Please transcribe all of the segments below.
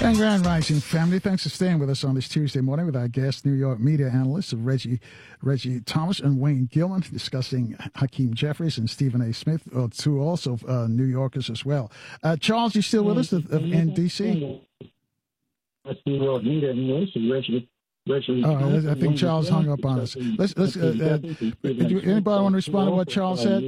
And Grand Rising family, thanks for staying with us on this Tuesday morning with our guest, New York media analysts Reggie Thomas and Wayne Gilman, discussing Hakeem Jeffries and Stephen A. Smith, two also New Yorkers as well. Charles, you still with us in D.C.? New York media analyst Reggie. I think Charles hung up on us. Anybody want to respond to what Charles said?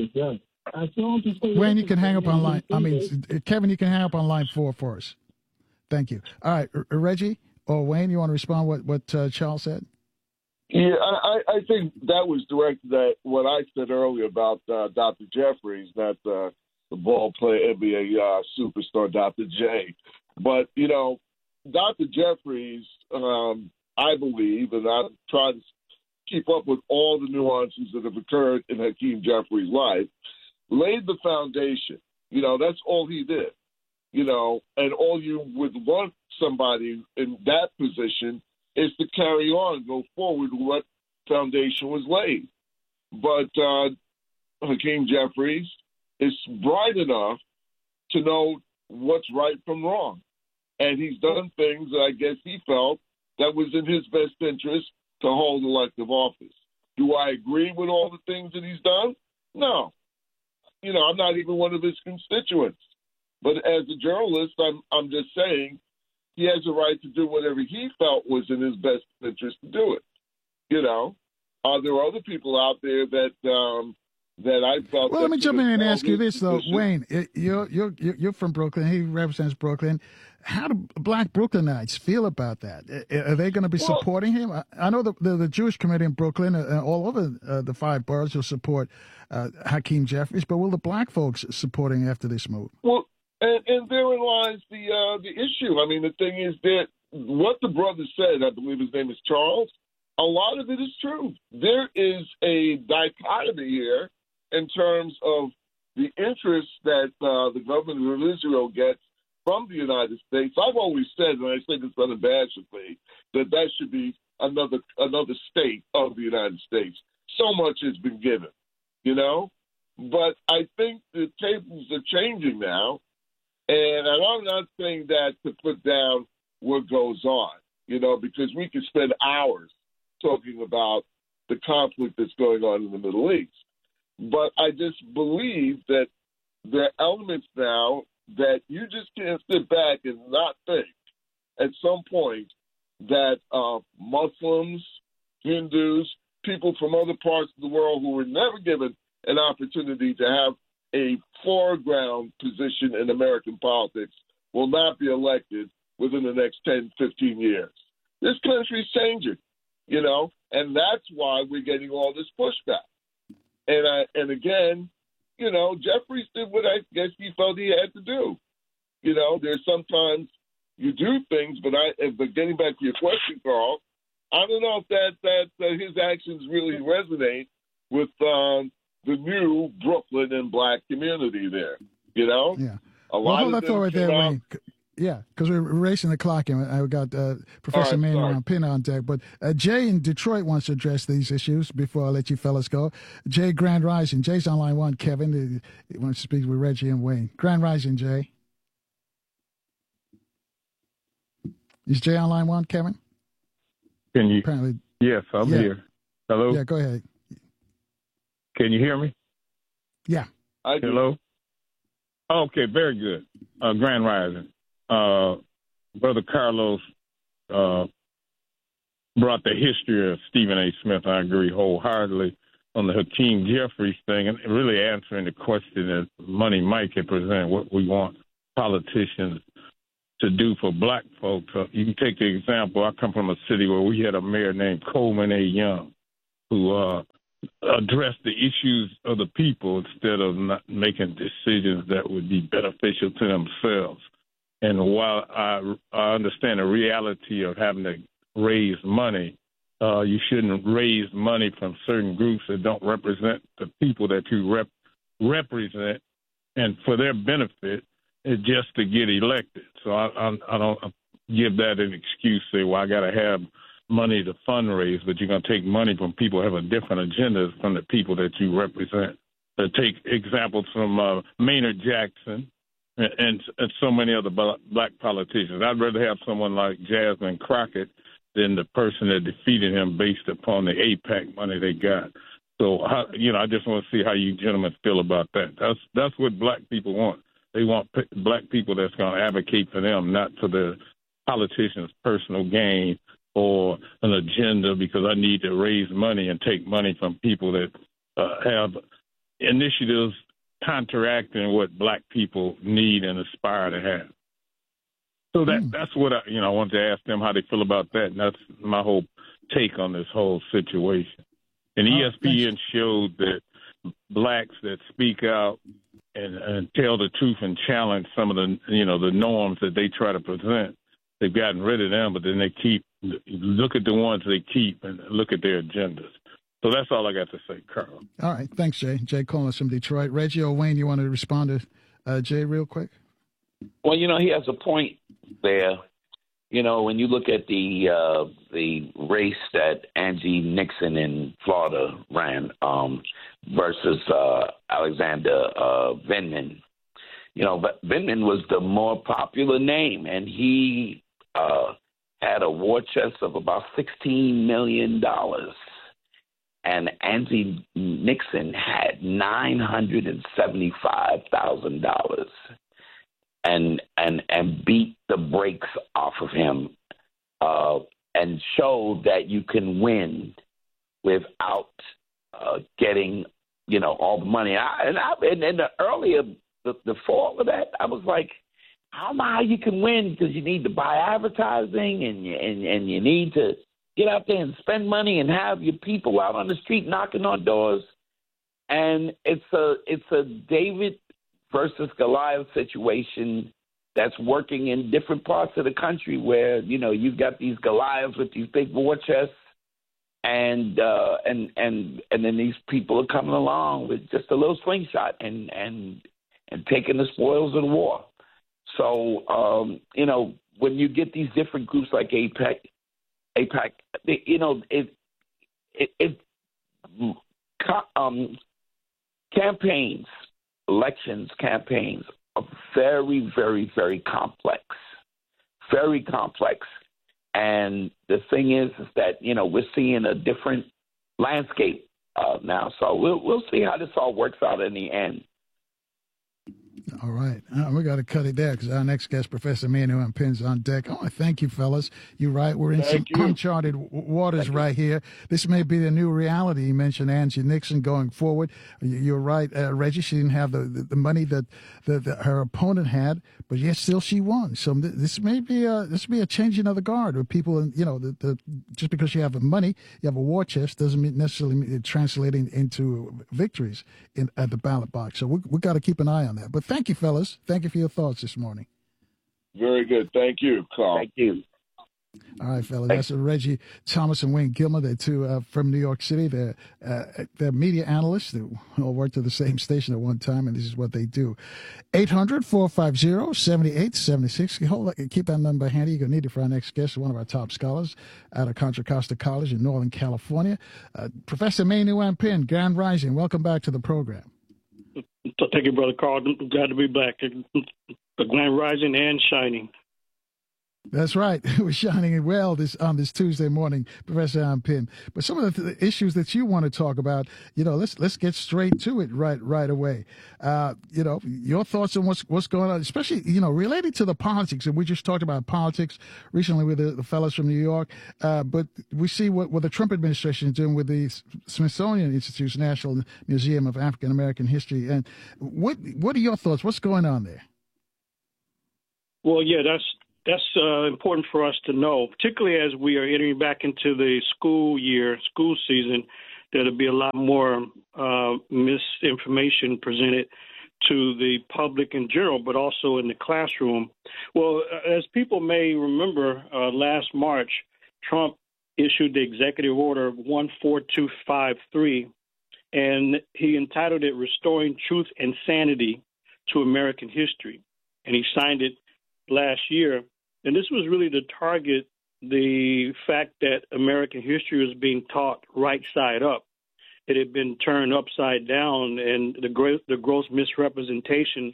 Wayne, you can hang up on line. Kevin, you can hang up on line 4 for us. Thank you. All right, Reggie or Wayne, you want to respond what Charles said? Yeah, I think that was directed at what I said earlier about Dr. Jeffries, not the ball player, NBA superstar Dr. J. But, Dr. Jeffries, I believe, and I've tried to keep up with all the nuances that have occurred in Hakeem Jeffries' life, laid the foundation. That's all he did. And all you would want somebody in that position is to carry on, go forward with what foundation was laid. But Hakeem Jeffries is bright enough to know what's right from wrong. And he's done things that I guess he felt that was in his best interest to hold elective office. Do I agree with all the things that he's done? No. I'm not even one of his constituents. But as a journalist, I'm just saying he has a right to do whatever he felt was in his best interest to do it. There are other people out there that I felt. Well, let me jump in and ask you this, though, Wayne. You're from Brooklyn. He represents Brooklyn. How do Black Brooklynites feel about that? Are they going to be supporting him? I know the Jewish committee in Brooklyn, all over the 5 boroughs, will support Hakeem Jeffries, but will the Black folks support him after this move? Well, and therein lies the issue. I mean, the thing is that what the brother said, I believe his name is Charles, a lot of it is true. There is a dichotomy here in terms of the interest that the government of Israel gets from the United States. I've always said, and I say this unabashedly, that should be another state of the United States. So much has been given, But I think the tables are changing now. And I'm not saying that to put down what goes on, because we could spend hours talking about the conflict that's going on in the Middle East. But I just believe that there are elements now that you just can't sit back and not think at some point that Muslims, Hindus, people from other parts of the world who were never given an opportunity to have a foreground position in American politics will not be elected within the next 10, 15 years. This country's changing, and that's why we're getting all this pushback. And again, Jeffries did what I guess he felt he had to do. There's sometimes you do things, but getting back to your question, Carl, I don't know if that his actions really resonate with the new Brooklyn and Black community there, Yeah. Hold that thought right there, Wayne. Yeah, because we're racing the clock, and I got Professor Manuel Pin on deck. But Jay in Detroit wants to address these issues before I let you fellas go. Jay, Grand Rising. Jay's on line 1. Kevin, he wants to speak with Reggie and Wayne. Grand Rising, Jay. Is Jay on line 1, Kevin? Can you? Apparently. Yes, I'm here. Hello? Yeah, go ahead. Can you hear me? Yeah. Hello? Okay, very good. Grand Rising. Brother Carlos brought the history of Stephen A. Smith. I agree wholeheartedly on the Hakeem Jeffries thing, and really answering the question that Money Mike had presented, what we want politicians to do for Black folks. You can take the example, I come from a city where we had a mayor named Coleman A. Young who address the issues of the people instead of not making decisions that would be beneficial to themselves. And while I understand the reality of having to raise money, you shouldn't raise money from certain groups that don't represent the people that you represent, and for their benefit, just to get elected. So I don't give that an excuse, say, well, I got to have money to fundraise, but you're going to take money from people who have a different agenda from the people that you represent. Take examples from Maynard Jackson and so many other black politicians. I'd rather have someone like Jasmine Crockett than the person that defeated him based upon the AIPAC money they got. So, I just want to see how you gentlemen feel about that. That's what black people want. They want black people that's going to advocate for them, not for the politicians' personal gain or an agenda because I need to raise money and take money from people that have initiatives counteracting what black people need and aspire to have. So that's what I wanted to ask them how they feel about that, and that's my whole take on this whole situation. And ESPN showed that blacks that speak out and tell the truth and challenge some of the the norms that they try to present, they've gotten rid of them, but then they look at the ones they keep and look at their agendas. So that's all I got to say, Carl. All right. Thanks, Jay. Jay calling us from Detroit. Reggie or Wayne, you want to respond to Jay real quick? Well, he has a point there. When you look at the race that Angie Nixon in Florida ran versus Alexander Vindman, but Vindman was the more popular name, and he had a war chest of about $16 million. And Angie Nixon had $975,000 and beat the brakes off of him and showed that you can win without getting all the money. And before all of that, I was like, I don't know how you can win because you need to buy advertising and you need to get out there and spend money and have your people out on the street knocking on doors. And it's a David versus Goliath situation that's working in different parts of the country where, you've got these Goliaths with these big war chests and then these people are coming along with just a little slingshot and taking the spoils of the war. So, when you get these different groups like AIPAC, elections campaigns are very, very, very complex. And the thing is that, we're seeing a different landscape now. So we'll see how this all works out in the end. All right. We got to cut it there because our next guest, Professor Manu and Penn's on deck. I want to thank you, fellas. You're right. We're in some uncharted waters right here. This may be the new reality. You mentioned Angie Nixon going forward. You're right, Reggie. She didn't have the money that her opponent had, but yet still she won. So this may be a changing of the guard with people. Just because you have the money, you have a war chest, doesn't necessarily mean translating into victories at the ballot box. So we got to keep an eye on that. But thank you, fellas. Thank you for your thoughts this morning. Very good. Thank you, Carl. Thank you. All right, fellas. That's Reggie Thomas and Wayne Gilmer. They're two from New York City. They're media analysts who all worked at the same station at one time, and this is what they do. 800-450-7876. Keep that number handy. You're going to need it for our next guest, one of our top scholars out of Contra Costa College in Northern California. Professor Manu and Penn, Grand Rising. Welcome back to the program. Thank you, Brother Carl. Glad to be back. The Grand Rising and shining. That's right. We're shining well on this Tuesday morning, Professor Penn. But some of the issues that you want to talk about, let's get straight to it right away. Your thoughts on what's going on, especially related to the politics. And we just talked about politics recently with the fellows from New York. But we see what the Trump administration is doing with the Smithsonian Institute's National Museum of African American History. And what are your thoughts? What's going on there? Well, yeah, that's important for us to know, particularly as we are entering back into the school season. There'll be a lot more misinformation presented to the public in general, but also in the classroom. Well, as people may remember, last March, Trump issued the Executive Order 14253, and he entitled it Restoring Truth and Sanity to American History. And he signed it last year. And this was really to target the fact that American history was being taught right side up. It had been turned upside down, and the gross misrepresentation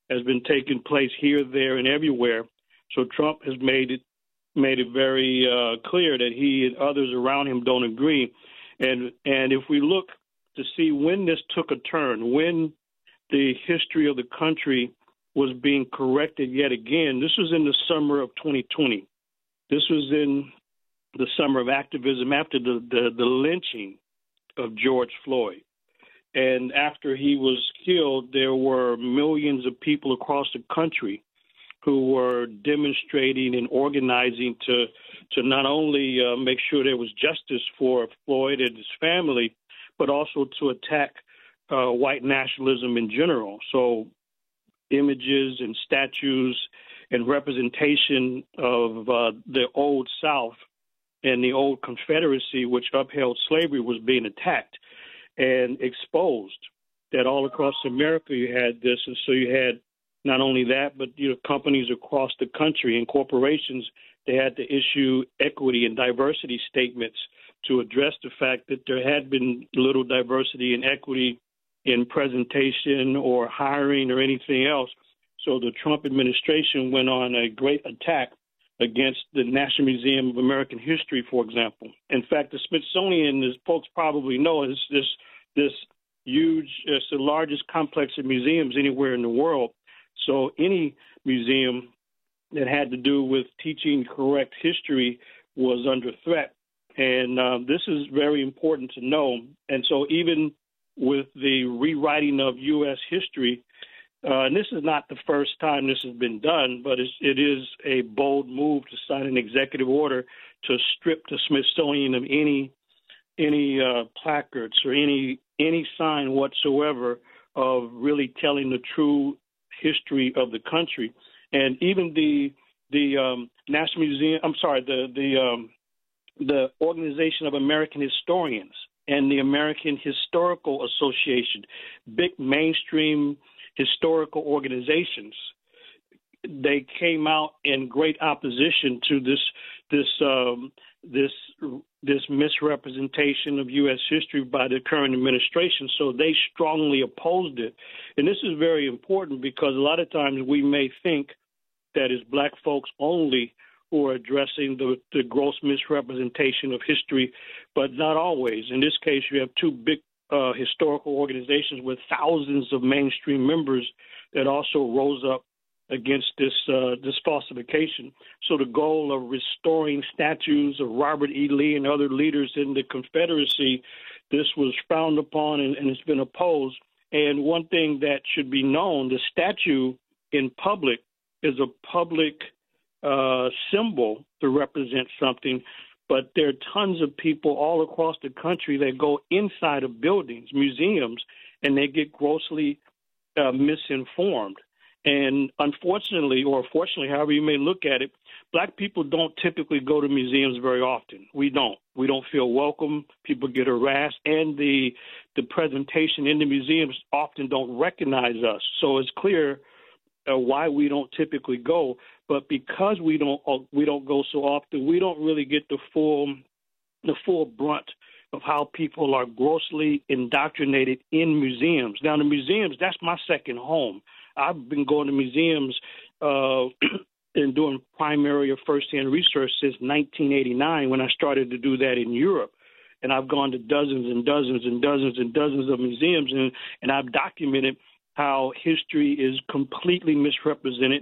has been taking place here, there, and everywhere. So Trump has made it very clear that he and others around him don't agree. And if we look to see when this took a turn, when the history of the country was being corrected yet again, this was in the summer of 2020. This was in the summer of activism after the lynching of George Floyd. And after he was killed, there were millions of people across the country who were demonstrating and organizing to not only make sure there was justice for Floyd and his family, but also to attack white nationalism in general. So images and statues and representation of the old South and the old Confederacy, which upheld slavery, was being attacked and exposed. That all across America you had this, and so you had not only that, but companies across the country and corporations, they had to issue equity and diversity statements to address the fact that there had been little diversity and equity in presentation or hiring or anything else. So the Trump administration went on a great attack against the National Museum of American History, for example. In fact, the Smithsonian, as folks probably know, is this huge, it's the largest complex of museums anywhere in the world. So any museum that had to do with teaching correct history was under threat. And this is very important to know. And so even with the rewriting of U.S. history, and this is not the first time this has been done, but it is a bold move to sign an executive order to strip the Smithsonian of any placards or any sign whatsoever of really telling the true history of the country. And even the National Museum, the Organization of American Historians and the American Historical Association, big mainstream historical organizations, they came out in great opposition to this misrepresentation of U.S. history by the current administration. So they strongly opposed it. And this is very important because a lot of times we may think that it's black folks only who are addressing the gross misrepresentation of history, but not always. In this case, you have two big historical organizations with thousands of mainstream members that also rose up against this falsification. So the goal of restoring statues of Robert E. Lee and other leaders in the Confederacy, this was frowned upon and it's been opposed. And one thing that should be known, the statue in public is a public symbol to represent something, but there are tons of people all across the country that go inside of buildings, museums, and they get grossly misinformed. And unfortunately, or fortunately, however you may look at it, black people don't typically go to museums very often. We don't. We don't feel welcome. People get harassed, and the presentation in the museums often don't recognize us. So it's clear why we don't typically go. But because we don't go so often, we don't really get the full brunt of how people are grossly indoctrinated in museums. Now, the museums, that's my second home. I've been going to museums and doing primary or first-hand research since 1989 when I started to do that in Europe. And I've gone to dozens and dozens and dozens and dozens of museums, and I've documented how history is completely misrepresented.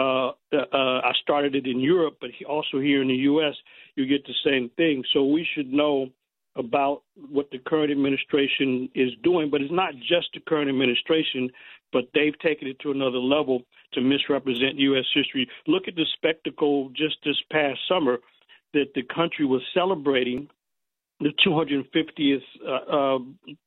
I started it in Europe, but also here in the U.S., you get the same thing. So we should know about what the current administration is doing. But it's not just the current administration, but they've taken it to another level to misrepresent U.S. history. Look at the spectacle just this past summer that the country was celebrating the 250th